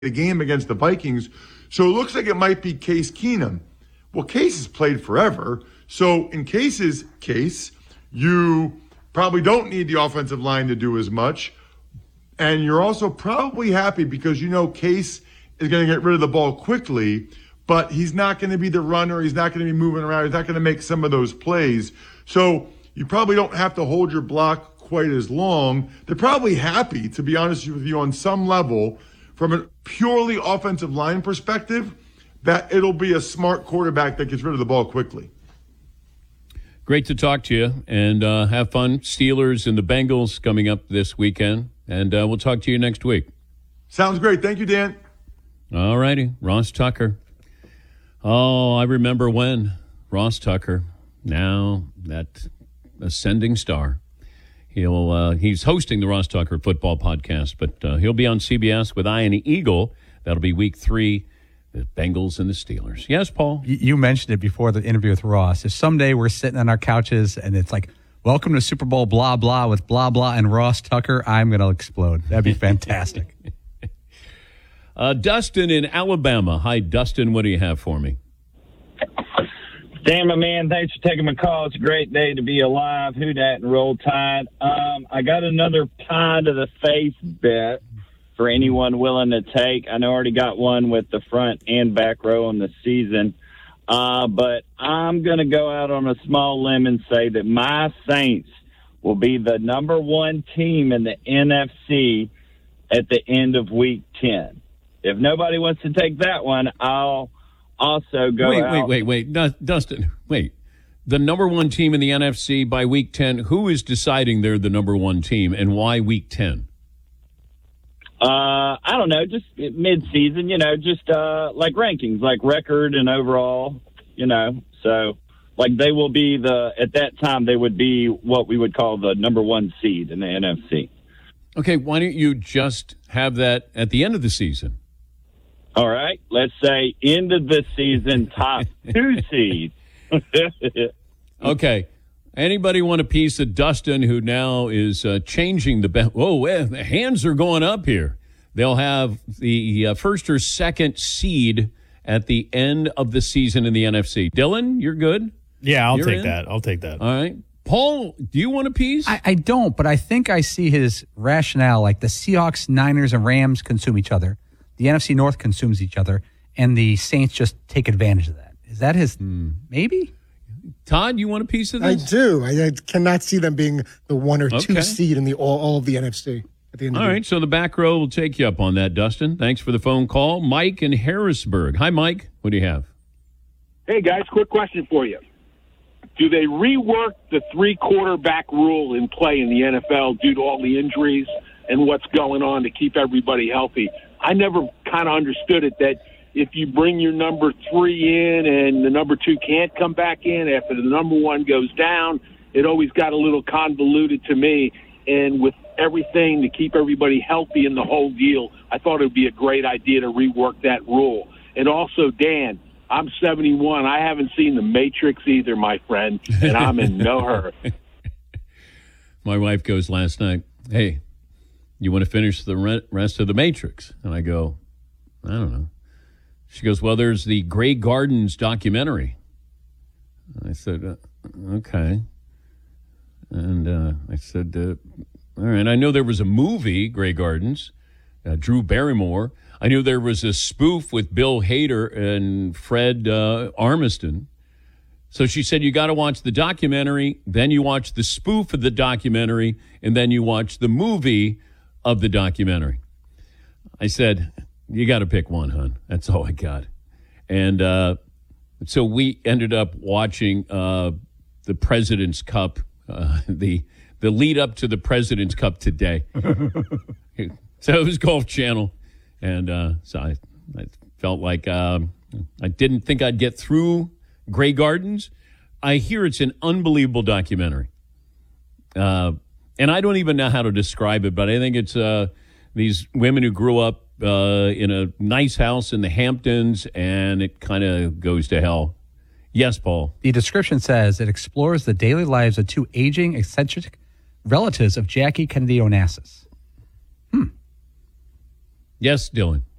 the game against the Vikings. So it looks like it might be Case Keenum. Well, Case has played forever. So in Case's case, you probably don't need the offensive line to do as much. And you're also probably happy because you know Case is going to get rid of the ball quickly, but he's not going to be the runner. He's not going to be moving around. He's not going to make some of those plays. So you probably don't have to hold your block quite as long. They're probably happy, to be honest with you, on some level, from a purely offensive line perspective, that it'll be a smart quarterback that gets rid of the ball quickly. Great to talk to you, and have fun. Steelers and the Bengals coming up this weekend, and we'll talk to you next week. Sounds great. Thank you, Dan. All righty. Ross Tucker. Oh, I remember when. Ross Tucker, now that ascending star. He's hosting the Ross Tucker Football Podcast, but he'll be on CBS with Ian Eagle. That'll be week 3. The Bengals and the Steelers. Yes, Paul? You mentioned it before the interview with Ross. If someday we're sitting on our couches and it's like, welcome to Super Bowl blah, blah with blah, blah and Ross Tucker, I'm going to explode. That'd be fantastic. Dustin in Alabama. Hi, Dustin. What do you have for me? Dan, my man, thanks for taking my call. It's a great day to be alive. Who dat and Roll Tide. I got another pie to the face bet for anyone willing to take. I know I already got one with the front and back row on the season. But I'm going to go out on a small limb and say that my Saints will be the number 1 team in the NFC at the end of week 10. If nobody wants to take that one, I'll also go out. Wait. Dustin, wait. The number 1 team in the NFC by week 10, who is deciding they're the number 1 team and why week 10? I don't know, just mid-season, just like rankings, like record and overall, So, like they will be at that time, they would be what we would call the number 1 seed in the NFC. Okay, why don't you just have that at the end of the season? All right, let's say end of the season, top 2 seed. Okay. Anybody want a piece of Dustin, who now is changing the bet? Whoa, the hands are going up here. They'll have the first or second seed at the end of the season in the NFC. Dylan, you're good? Yeah, I'll take that. All right. Paul, do you want a piece? I don't, but I think I see his rationale. Like the Seahawks, Niners, and Rams consume each other. The NFC North consumes each other, and the Saints just take advantage of that. Is that his maybe? Todd, you want a piece of this? I do. I cannot see them being the 1 or 2 seed in the all of the NFC at the end of the year. So the back row will take you up on that, Dustin. Thanks for the phone call. Mike in Harrisburg. Hi, Mike. What do you have? Hey, guys, quick question for you. Do they rework the 3-quarterback rule in play in the NFL due to all the injuries and what's going on to keep everybody healthy? I never kind of understood it that if you bring your number 3 in and the number 2 can't come back in after the number 1 goes down, it always got a little convoluted to me. And with everything to keep everybody healthy in the whole deal, I thought it would be a great idea to rework that rule. And also, Dan, I'm 71. I haven't seen The Matrix either, my friend, and I'm in no hurry. My wife goes last night, hey, you want to finish the rest of The Matrix? And I go, I don't know. She goes, well, there's the Grey Gardens documentary. I said, okay. And I said, all right, I know there was a movie, Grey Gardens, Drew Barrymore. I knew there was a spoof with Bill Hader and Fred Armisen. So she said, you got to watch the documentary, then you watch the spoof of the documentary, and then you watch the movie of the documentary. I said, you got to pick one, hon. That's all I got. And so we ended up watching the President's Cup, the lead up to the President's Cup today. So it was Golf Channel. And so I felt like I didn't think I'd get through Grey Gardens. I hear it's an unbelievable documentary. And I don't even know how to describe it, but I think it's these women who grew up in a nice house in the Hamptons, and it kind of goes to hell. Yes, Paul. The description says it explores the daily lives of 2 aging, eccentric relatives of Jackie Kennedy Onassis. Yes, Dylan.